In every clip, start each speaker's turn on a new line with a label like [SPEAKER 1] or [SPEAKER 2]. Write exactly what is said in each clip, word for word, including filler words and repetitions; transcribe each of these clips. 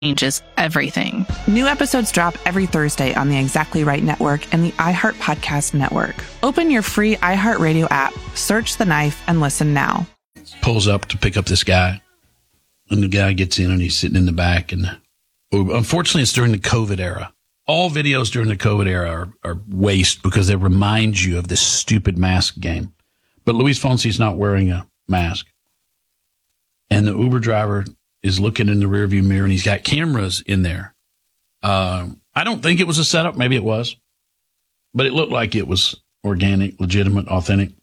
[SPEAKER 1] changes everything.
[SPEAKER 2] New episodes drop every Thursday on the Exactly Right Network and the iHeart Podcast Network. Open your free iHeartRadio app, search The Knife, and listen now.
[SPEAKER 3] Pulls up to pick up this guy, and the guy gets in, and he's sitting in the back. And unfortunately, it's during the COVID era. All videos during the COVID era are, are waste because they remind you of this stupid mask game. But Luis Fonsi's not wearing a mask. And the Uber driver is looking in the rearview mirror, and he's got cameras in there. Uh, I don't think it was a setup. Maybe it was. But it looked like it was organic, legitimate, authentic.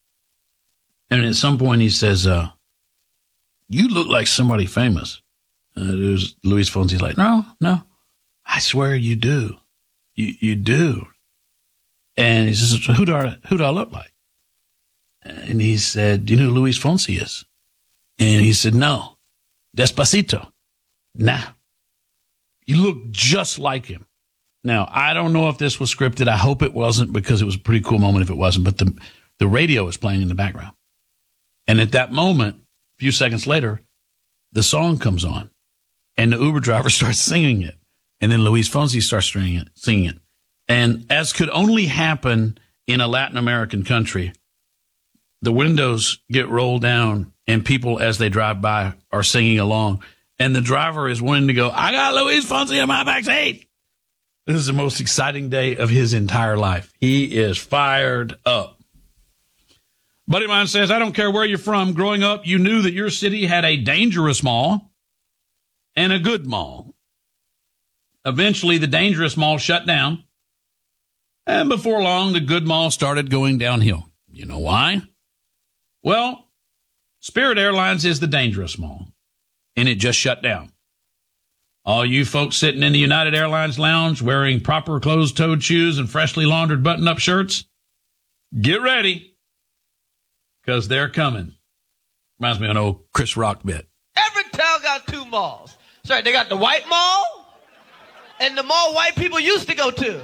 [SPEAKER 3] And at some point he says, uh, you look like somebody famous. And it was Luis Fonsi's like, no, no, I swear you do. You you do. And he says, who do I, who do I look like? And he said, do you know who Luis Fonsi is? And he said, no. Despacito. Nah. You look just like him. Now, I don't know if this was scripted. I hope it wasn't, because it was a pretty cool moment if it wasn't. But the, the radio was playing in the background. And at that moment, a few seconds later, the song comes on. And the Uber driver starts singing it. And then Luis Fonsi starts singing it. Singing it. And as could only happen in a Latin American country, the windows get rolled down, and people, as they drive by, are singing along. And the driver is wanting to go, I got Luis Fonsi in my backseat. This is the most exciting day of his entire life. He is fired up. Buddy of mine says, I don't care where you're from. Growing up, you knew that your city had a dangerous mall and a good mall. Eventually, the dangerous mall shut down. And before long, the good mall started going downhill. You know why? Well, Spirit Airlines is the dangerous mall, and it just shut down. All you folks sitting in the United Airlines lounge wearing proper closed-toed shoes and freshly laundered button-up shirts, get ready, because they're coming. Reminds me of an old Chris Rock bit.
[SPEAKER 4] Every town got two malls. Sorry, they got the white mall and the mall white people used to go to.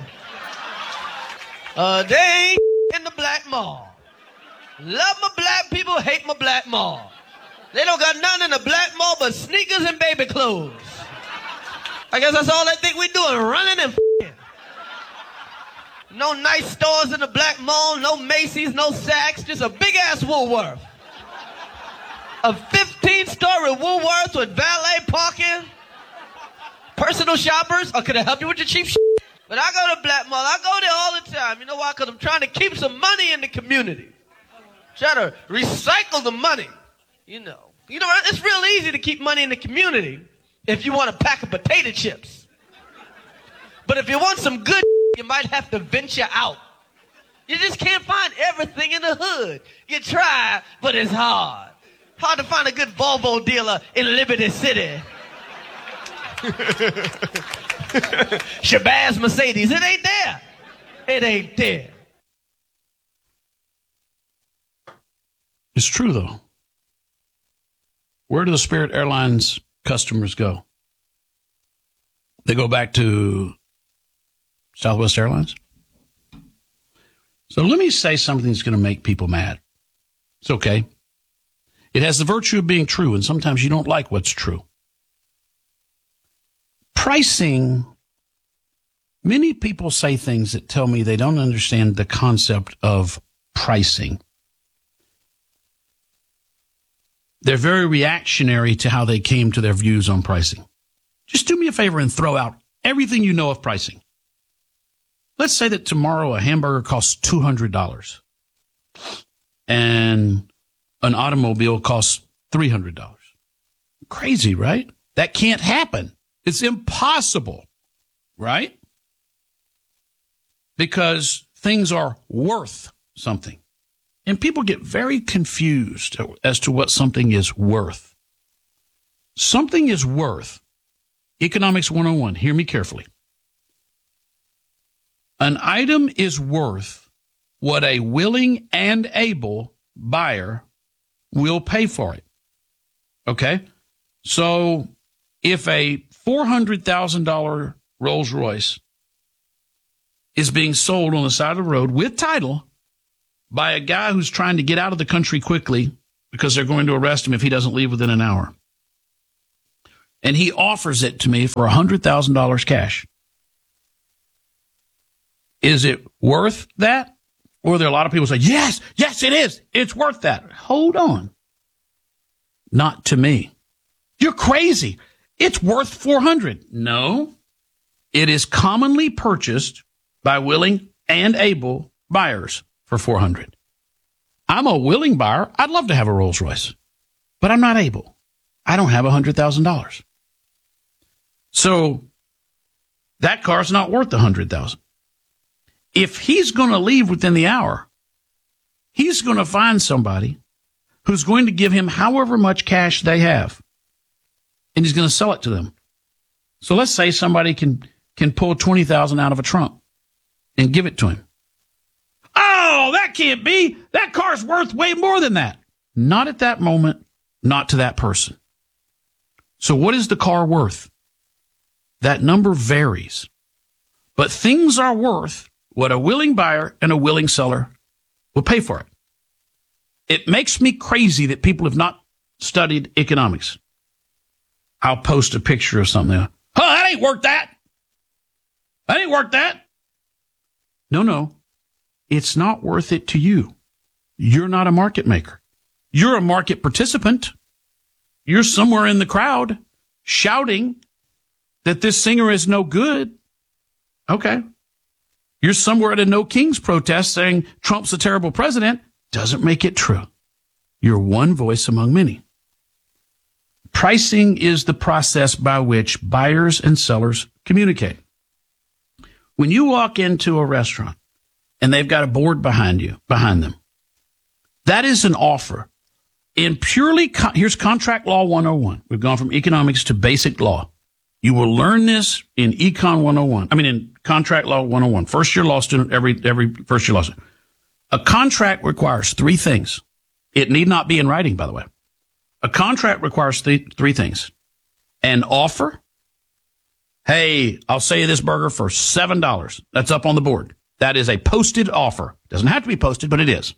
[SPEAKER 4] Uh, they ain't in the black mall. Love my black people, hate my black mall. They don't got nothing in the black mall but sneakers and baby clothes. I guess that's all they think we doing, running and f***ing. No nice stores in the black mall, no Macy's, no Saks, just a big-ass Woolworth. A fifteen-story Woolworth with valet parking, personal shoppers. Oh, can I help you with your cheap shit? But I go to black mall. I go there all the time. You know why? Because I'm trying to keep some money in the community. Try to recycle the money, you know. You know, it's real easy to keep money in the community if you want a pack of potato chips. But if you want some good, you might have to venture out. You just can't find everything in the hood. You try, but it's hard. Hard to find a good Volvo dealer in Liberty City. Shabazz Mercedes, it ain't there. It ain't there.
[SPEAKER 3] It's true, though. Where do the Spirit Airlines customers go? They go back to Southwest Airlines? So let me say something that's going to make people mad. It's okay. It has the virtue of being true, and sometimes you don't like what's true. Pricing, many people say things that tell me they don't understand the concept of pricing. They're very reactionary to how they came to their views on pricing. Just do me a favor and throw out everything you know of pricing. Let's say that tomorrow a hamburger costs two hundred dollars and an automobile costs three hundred dollars. Crazy, right? That can't happen. It's impossible, right? Because things are worth something. And people get very confused as to what something is worth. Something is worth, Economics one oh one, hear me carefully. An item is worth what a willing and able buyer will pay for it. Okay? So if a four hundred thousand dollars Rolls Royce is being sold on the side of the road with title by a guy who's trying to get out of the country quickly because they're going to arrest him if he doesn't leave within an hour, and he offers it to me for one hundred thousand dollars cash. Is it worth that? Or are there a lot of people say, yes, yes, it is. It's worth that. Hold on. Not to me. You're crazy. It's worth four hundred. No, it is commonly purchased by willing and able buyers for four hundred. I'm a willing buyer. I'd love to have a Rolls Royce, but I'm not able. I don't have one hundred thousand dollars. So that car's not worth one hundred thousand dollars. If he's going to leave within the hour, he's going to find somebody who's going to give him however much cash they have, and he's going to sell it to them. So let's say somebody can, can pull twenty thousand dollars out of a trunk and give it to him. Oh, that can't be. That car's worth way more than that. Not at that moment, not to that person. So what is the car worth? That number varies. But things are worth what a willing buyer and a willing seller will pay for it. It makes me crazy that people have not studied economics. I'll post a picture of something. Oh, that ain't worth that. That ain't worth that. No, no. It's not worth it to you. You're not a market maker. You're a market participant. You're somewhere in the crowd shouting that this singer is no good. Okay. You're somewhere at a No Kings protest saying Trump's a terrible president. Doesn't make it true. You're one voice among many. Pricing is the process by which buyers and sellers communicate. When you walk into a restaurant and they've got a board behind you, behind them, that is an offer. In purely, con- here's Contract Law one oh one. We've gone from economics to basic law. You will learn this in Econ one oh one. I mean, in Contract Law one oh one. First year law student, every, every first year law student. A contract requires three things. It need not be in writing, by the way. A contract requires three, three things. An offer. Hey, I'll sell you this burger for seven dollars. That's up on the board. That is a posted offer. Doesn't have to be posted, but it is.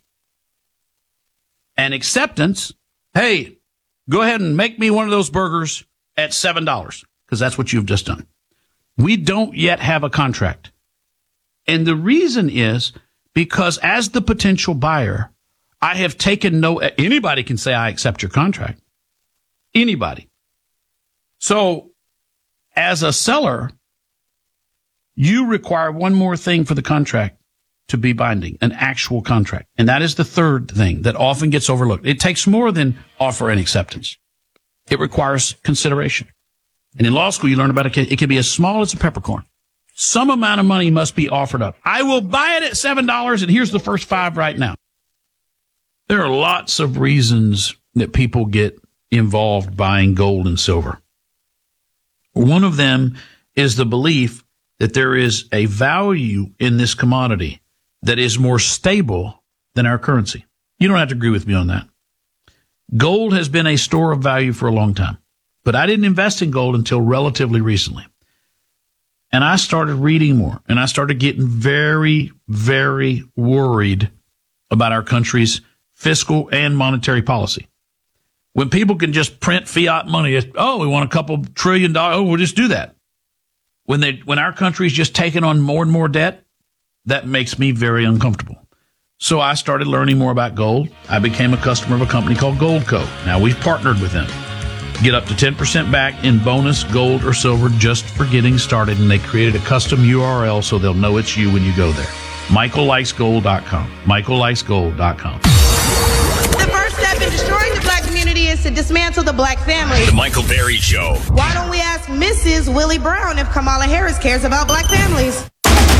[SPEAKER 3] An acceptance. Hey, go ahead and make me one of those burgers at seven dollars, because that's what you've just done. We don't yet have a contract. And the reason is because as the potential buyer, I have taken no, anybody can say I accept your contract. Anybody. So as a seller, you require one more thing for the contract to be binding, an actual contract. And that is the third thing that often gets overlooked. It takes more than offer and acceptance. It requires consideration. And in law school, you learn about it. It can be as small as a peppercorn. Some amount of money must be offered up. I will buy it at seven dollars, and here's the first five right now. There are lots of reasons that people get involved buying gold and silver. One of them is the belief that there is a value in this commodity that is more stable than our currency. You don't have to agree with me on that. Gold has been a store of value for a long time, but I didn't invest in gold until relatively recently. And I started reading more, and I started getting very, very worried about our country's fiscal and monetary policy. When people can just print fiat money, oh, we want a couple trillion dollars, oh, we'll just do that. When they, when our country's just taking on more and more debt, that makes me very uncomfortable. So I started learning more about gold. I became a customer of a company called Goldco. Now we've partnered with them. Get up to ten percent back in bonus gold or silver just for getting started. And they created a custom U R L so they'll know it's you when you go there. Michael Likes Gold dot com. Michael Likes Gold dot com.
[SPEAKER 1] The first step in destroying the black community is to dismantle the black family.
[SPEAKER 5] The Michael Berry Show.
[SPEAKER 1] Why don't we ask Missus Willie Brown if Kamala Harris cares about black families?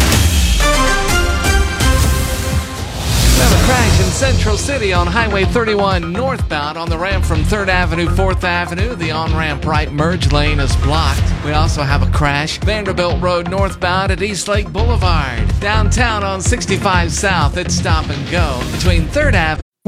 [SPEAKER 6] We have a crash in Central City on Highway thirty-one northbound on the ramp from third Avenue, fourth Avenue. The on-ramp right merge lane is blocked. We also have a crash Vanderbilt Road northbound at Eastlake Boulevard. Downtown on sixty-five South, it's stop and go between third Avenue.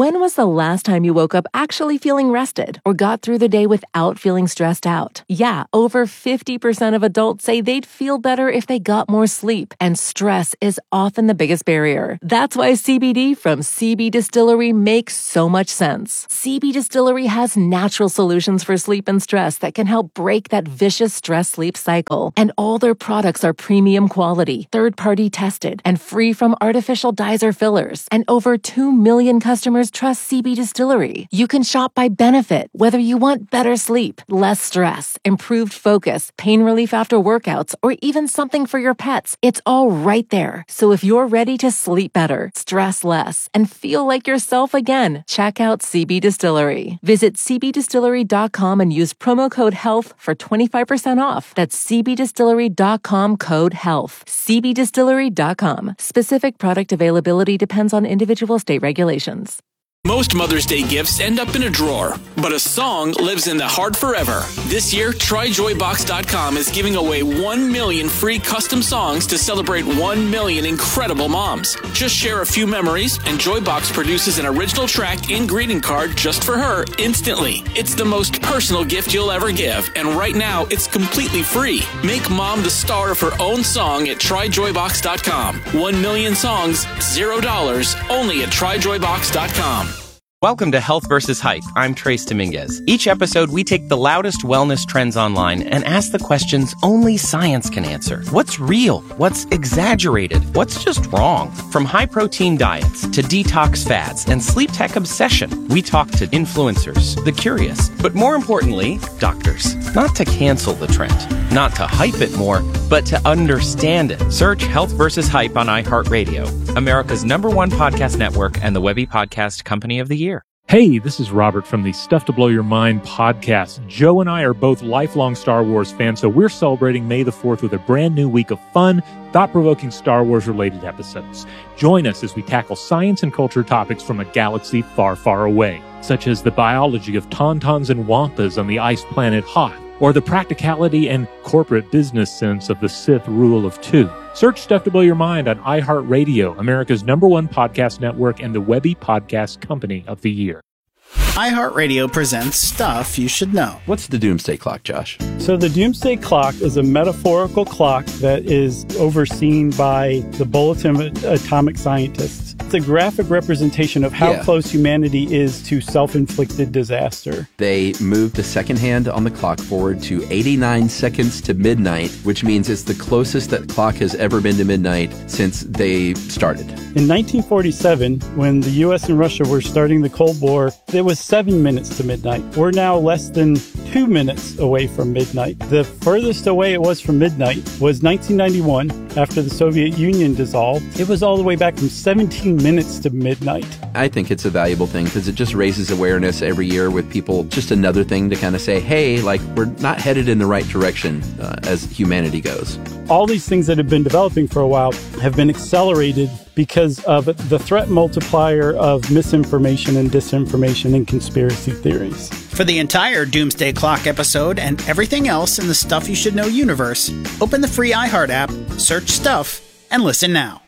[SPEAKER 5] When was the last time you woke up actually feeling rested or got through the day without feeling stressed out? Yeah, over fifty percent of adults say they'd feel better if they got more sleep, and stress is often the biggest barrier. That's why C B D from C B Distillery makes so much sense. C B Distillery has natural solutions for sleep and stress that can help break that vicious stress-sleep cycle. And all their products are premium quality, third-party tested, and free from artificial dyes or fillers. And over two million customers trust C B Distillery. You can shop by benefit, whether you want better sleep, less stress, improved focus, pain relief after workouts, or even something for your pets. It's all right there. So if you're ready to sleep better, stress less, and feel like yourself again, check out C B Distillery. Visit c b distillery dot com and use promo code HEALTH for twenty-five percent off. That's c b distillery dot com code HEALTH. c b distillery dot com. Specific product availability depends on individual state regulations.
[SPEAKER 7] Most Mother's Day gifts end up in a drawer, but a song lives in the heart forever. This year, try joy box dot com is giving away one million free custom songs to celebrate one million incredible moms. Just share a few memories, and Joybox produces an original track and greeting card just for her instantly. It's the most personal gift you'll ever give, and right now, it's completely free. Make mom the star of her own song at try joy box dot com. One million songs, zero dollars, only at try joy box dot com.
[SPEAKER 8] Welcome to Health versus Hype. I'm Trace Dominguez. Each episode, we take the loudest wellness trends online and ask the questions only science can answer. What's real? What's exaggerated? What's just wrong? From high-protein diets to detox fads and sleep tech obsession, we talk to influencers, the curious, but more importantly, doctors. Not to cancel the trend, not to hype it more, but to understand it. Search Health versus Hype on iHeartRadio, America's number one podcast network and the Webby Podcast Company of the Year.
[SPEAKER 9] Hey, this is Robert from the Stuff to Blow Your Mind podcast. Joe and I are both lifelong Star Wars fans, so we're celebrating May the fourth with a brand new week of fun, thought-provoking Star Wars-related episodes. Join us as we tackle science and culture topics from a galaxy far, far away, such as the biology of tauntauns and wampas on the ice planet Hoth, or the practicality and corporate business sense of the Sith rule of two. Search Stuff to Blow Your Mind on iHeartRadio, America's number one podcast network and the Webby Podcast Company of the Year.
[SPEAKER 10] iHeartRadio presents Stuff You Should Know.
[SPEAKER 11] What's the Doomsday Clock, Josh?
[SPEAKER 12] So the Doomsday Clock is a metaphorical clock that is overseen by the Bulletin of Atomic Scientists. It's a graphic representation of how
[SPEAKER 11] yeah.
[SPEAKER 12] close humanity is to self-inflicted disaster.
[SPEAKER 11] They moved the second hand on the clock forward to eighty-nine seconds to midnight, which means it's the closest that clock has ever been to midnight since they started.
[SPEAKER 12] In nineteen forty-seven, when the U S and Russia were starting the Cold War, it was seven minutes to midnight. We're now less than two minutes away from midnight. The furthest away it was from midnight was nineteen ninety-one, after the Soviet Union dissolved. It was all the way back from seventeen minutes to midnight.
[SPEAKER 11] I think it's a valuable thing because it just raises awareness every year with people. Just another thing to kind of say, hey, like, we're not headed in the right direction uh, as humanity goes.
[SPEAKER 12] All these things that have been developing for a while have been accelerated because of the threat multiplier of misinformation and disinformation and conspiracy theories.
[SPEAKER 10] For the entire Doomsday Clock episode and everything else in the Stuff You Should Know universe, open the free iHeart app, search Stuff, and listen now.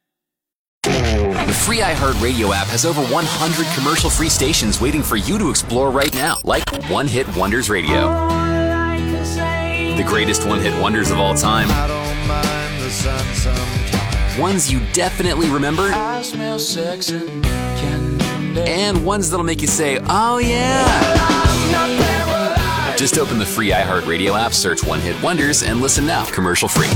[SPEAKER 13] The free iHeartRadio app has over one hundred commercial-free stations waiting for you to explore right now, like One Hit Wonders Radio. The greatest one-hit wonders of all time. I don't mind the sun sometimes. Ones you definitely remember. I smell sex and candy. And ones that'll make you say, oh yeah. Just open the free iHeartRadio app, search One Hit Wonders, and listen now, commercial-free.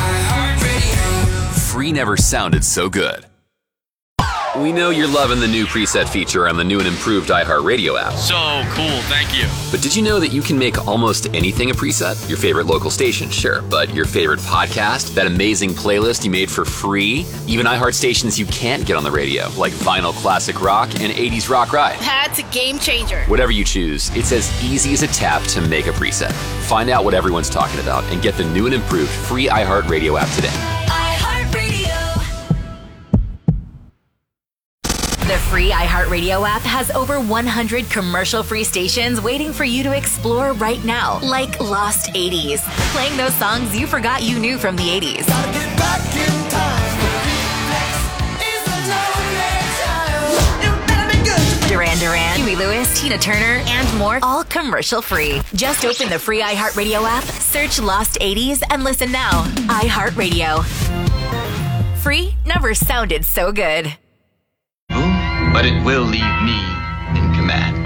[SPEAKER 13] Free never sounded so good. We know you're loving the new preset feature on the new and improved iHeartRadio app.
[SPEAKER 14] So cool, thank you.
[SPEAKER 13] But did you know that you can make almost anything a preset? Your favorite local station, sure, but your favorite podcast, that amazing playlist you made for free, even iHeart stations you can't get on the radio, like Vinyl Classic Rock and eighties Rock Ride.
[SPEAKER 15] That's a game changer.
[SPEAKER 13] Whatever you choose, it's as easy as a tap to make a preset. Find out what everyone's talking about and get the new and improved free iHeartRadio app today.
[SPEAKER 15] The free iHeartRadio app has over one hundred commercial-free stations waiting for you to explore right now, like Lost eighties, playing those songs you forgot you knew from the eighties. Gotta get back in time. You better be good. Duran Duran, Huey Lewis, Tina Turner, and more, all commercial free. Just open the free iHeartRadio app, search Lost eighties, and listen now. iHeartRadio. Free never sounded so good.
[SPEAKER 14] But it will leave me in command.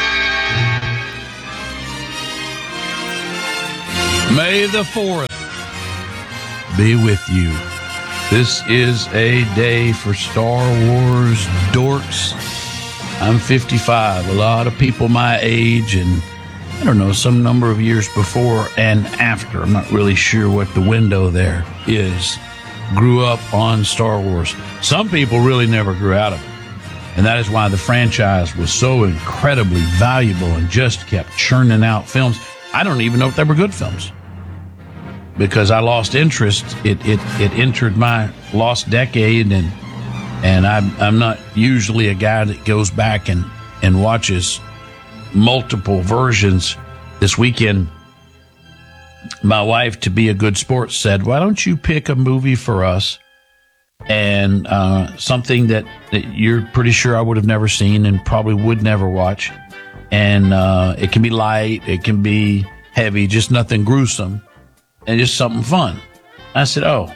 [SPEAKER 3] May the fourth be with you. This is a day for Star Wars dorks. I'm fifty-five. A lot of people my age and, I don't know, some number of years before and after, I'm not really sure what the window there is, grew up on Star Wars. Some people really never grew out of it. And that is why the franchise was so incredibly valuable and just kept churning out films. I don't even know if they were good films, because I lost interest. It it it entered my lost decade, and and I'm I'm not usually a guy that goes back and and watches multiple versions. This weekend, my wife, to be a good sport, said, "Why don't you pick a movie for us, and uh, something that, that you're pretty sure I would have never seen and probably would never watch, and uh, it can be light, it can be heavy, just nothing gruesome, and just something fun." I said, "Oh."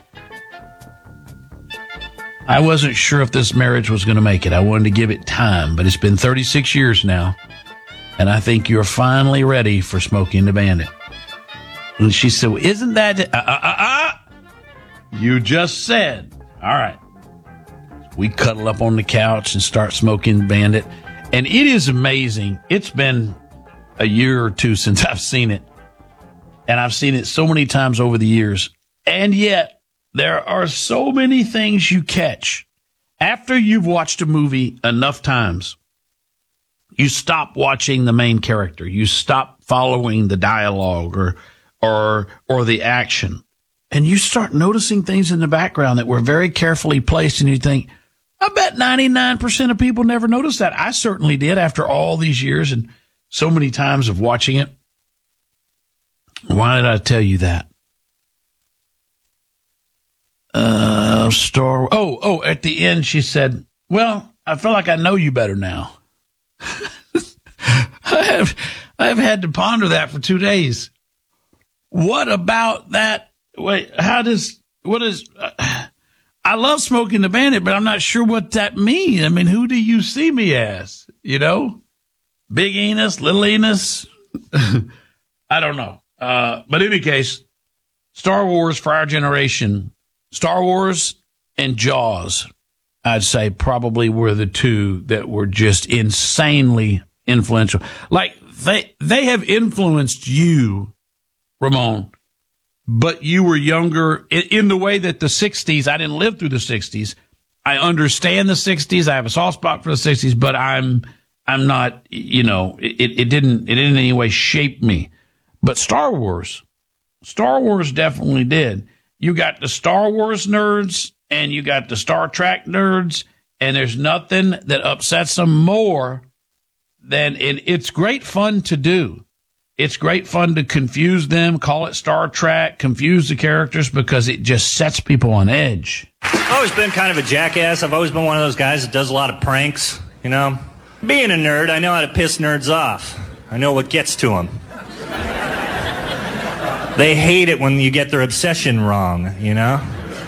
[SPEAKER 3] I wasn't sure if this marriage was going to make it. I wanted to give it time, but it's been thirty-six years now, and I think you're finally ready for Smokey and the Bandit. And she said, well, isn't that... Uh, uh, uh, uh. You just said. All right. We cuddle up on the couch and start Smoking Bandit. And it is amazing. It's been a year or two since I've seen it. And I've seen it so many times over the years. And yet, there are so many things you catch. After you've watched a movie enough times, you stop watching the main character. You stop following the dialogue or or or the action. And you start noticing things in the background that were very carefully placed, and you think, I bet ninety-nine percent of people never noticed that. I certainly did after all these years and so many times of watching it. Why did I tell you that? Uh, Star. Oh, oh, at the end she said, well, I feel like I know you better now. I have, I have had to ponder that for two days. What about that? Wait, how does, what is, uh, I love Smoking the Bandit, but I'm not sure what that means. I mean, who do you see me as? You know, Big Enos, Little Enos? I don't know. Uh, but in any case, Star Wars for our generation, Star Wars and Jaws, I'd say probably were the two that were just insanely influential. Like they, they have influenced you, Ramon, but you were younger in, in the way that the sixties, I didn't live through the sixties. I understand the sixties. I have a soft spot for the sixties, but I'm, I'm not, you know, it, it didn't, it didn't in any way shape me. But Star Wars, Star Wars definitely did. You got the Star Wars nerds and you got the Star Trek nerds, and there's nothing that upsets them more than, and it's great fun to do. It's great fun to confuse them, call it Star Trek, confuse the characters, because it just sets people on edge.
[SPEAKER 16] I've always been kind of a jackass. I've always been one of those guys that does a lot of pranks, you know. Being a nerd, I know how to piss nerds off. I know what gets to them. They hate it when you get their obsession wrong, you know?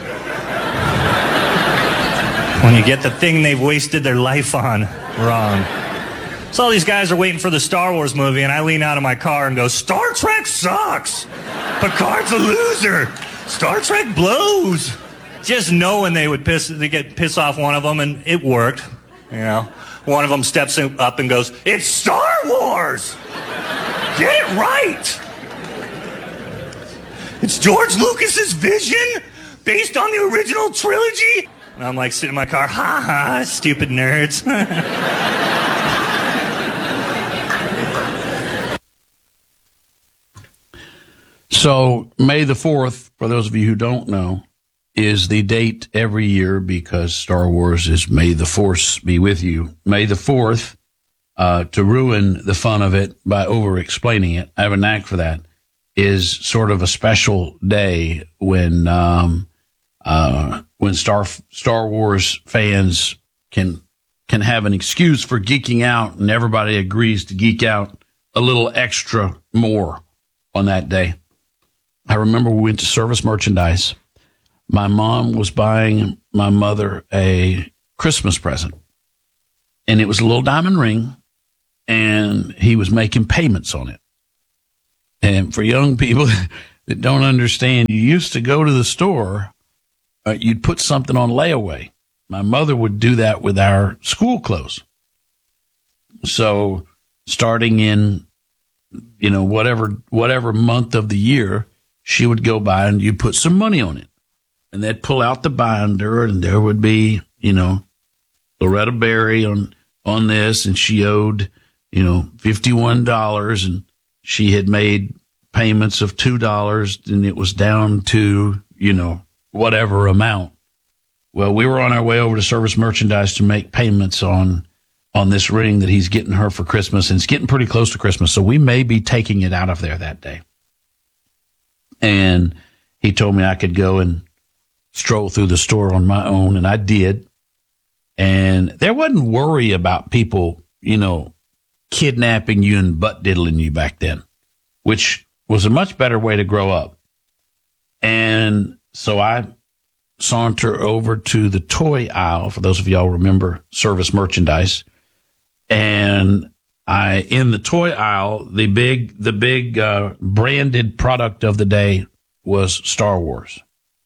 [SPEAKER 16] When you get the thing they've wasted their life on wrong. So all these guys are waiting for the Star Wars movie, and I lean out of my car and go, Star Trek sucks! Picard's a loser! Star Trek blows! Just knowing they would piss, they get piss off one of them, and it worked, you know? One of them steps up and goes, it's Star Wars! Get it right! It's George Lucas's vision based on the original trilogy. And I'm like sitting in my car, ha ha, stupid nerds.
[SPEAKER 3] So May the fourth, for those of you who don't know, is the date every year because Star Wars is May the Force be with you. May the fourth, uh, to ruin the fun of it by over-explaining it, I have a knack for that, is sort of a special day when um, uh, when Star Star Wars fans can can have an excuse for geeking out, and everybody agrees to geek out a little extra more on that day. I remember we went to Service Merchandise. My mom was buying my mother a Christmas present, and it was a little diamond ring, and he was making payments on it. And for young people that don't understand, you used to go to the store, uh, you'd put something on layaway. My mother would do that with our school clothes. So starting in, you know, whatever, whatever month of the year, she would go by and you'd put some money on it. And they'd pull out the binder, and there would be, you know, Loretta Berry on, on this, and she owed, you know, fifty-one dollars, and she had made payments of two dollars, and it was down to, you know, whatever amount. Well, we were on our way over to Service Merchandise to make payments on, on this ring that he's getting her for Christmas, and it's getting pretty close to Christmas, so we may be taking it out of there that day. And he told me I could go and stroll through the store on my own, and I did. And there wasn't worry about people, you know, kidnapping you and butt diddling you back then, which was a much better way to grow up. And so I saunter over to the toy aisle, for those of y'all remember Service Merchandise. And I, in the toy aisle, the big, the big, uh, branded product of the day was Star Wars.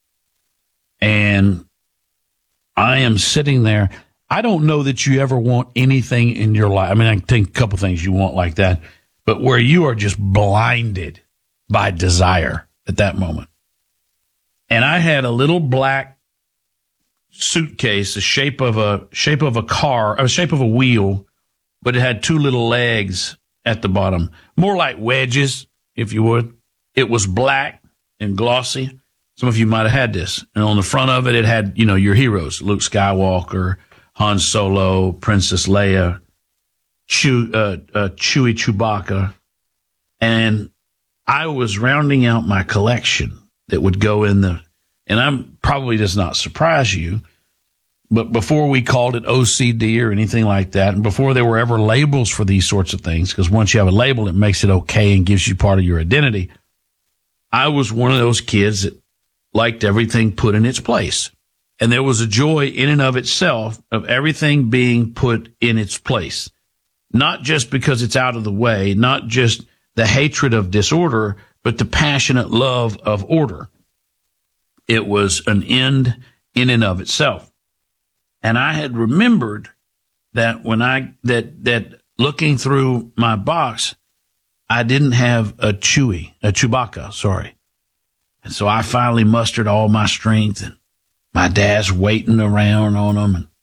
[SPEAKER 3] And I am sitting there. I don't know that you ever want anything in your life. I mean, I think a couple things you want like that, but where you are just blinded by desire at that moment. And I had a little black suitcase, the shape of a shape of a car, a shape of a wheel, but it had two little legs at the bottom, more like wedges, if you would. It was black and glossy. Some of you might have had this. And on the front of it, it had, you know, your heroes, Luke Skywalker, Han Solo, Princess Leia, Chew, uh, uh, Chewie Chewbacca. And I was rounding out my collection that would go in the, and I'm probably does not surprise you, but before we called it O C D or anything like that, and before there were ever labels for these sorts of things, because once you have a label, it makes it okay and gives you part of your identity. I was one of those kids that liked everything put in its place. And there was a joy in and of itself of everything being put in its place. Not just because it's out of the way, not just the hatred of disorder, but the passionate love of order. It was an end in and of itself. And I had remembered that when I, that, that looking through my box, I didn't have a Chewie, a Chewbacca, sorry. And so I finally mustered all my strength, and my dad's waiting around on them. And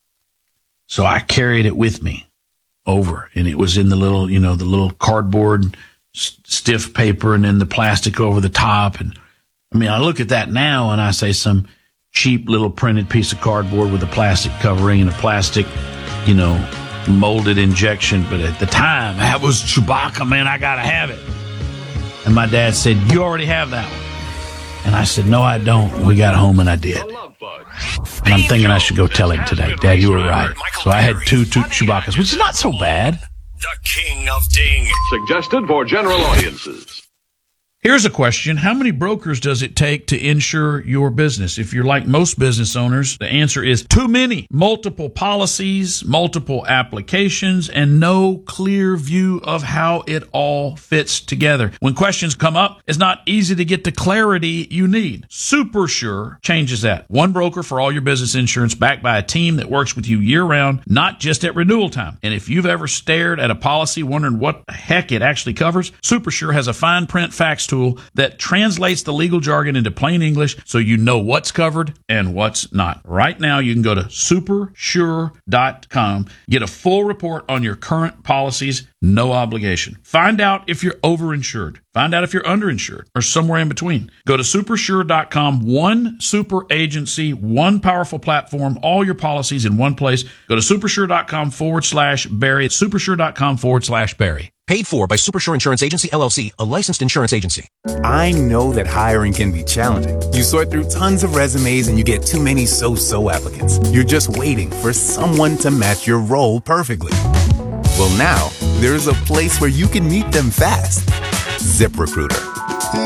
[SPEAKER 3] so I carried it with me over, and it was in the little, you know, the little cardboard stiff paper and then the plastic over the top. And I mean, I look at that now and I say some cheap little printed piece of cardboard with a plastic covering and a plastic, you know, molded injection. But at the time, that was Chewbacca, man, I got to have it. And my dad said, you already have that one. And I said, no, I don't. We got home and I did. And I'm thinking I should go tell him today. Dad, you were right. So I had two, two Chewbaccas, which is not so bad.
[SPEAKER 17] The King of Ding. Suggested for general audiences.
[SPEAKER 3] Here's a question. How many brokers does it take to insure your business? If you're like most business owners, the answer is too many. Multiple policies, multiple applications, and no clear view of how it all fits together. When questions come up, it's not easy to get the clarity you need. SuperSure changes that. One broker for all your business insurance, backed by a team that works with you year-round, not just at renewal time. And if you've ever stared at a policy wondering what the heck it actually covers, SuperSure has a fine print fax tool that translates the legal jargon into plain English so you know what's covered and what's not. Right now, you can go to super sure dot com, get a full report on your current policies, No obligation. Find out if you're overinsured. Find out if you're underinsured or somewhere in between. Go to super sure dot com. One super agency, one powerful platform, all your policies in one place. Go to super sure dot com forward slash Barry. It's super sure dot com forward slash Barry.
[SPEAKER 18] Paid for by Supersure Insurance Agency, L L C, a licensed insurance agency.
[SPEAKER 19] I know that hiring can be challenging. You sort through tons of resumes and you get too many so-so applicants. You're just waiting for someone to match your role perfectly. Well, now, there's a place where you can meet them fast. ZipRecruiter.